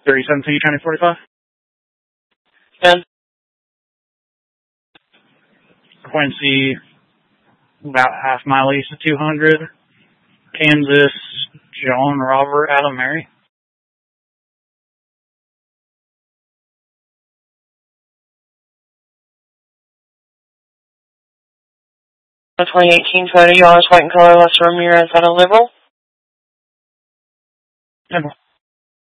37C, County 45. 10. Quincy, about half mile east of 200. Kansas, John Robert Adam Mary. 2018 Toyota Yaris white and color, Les Ramirez at a Liberal. 10.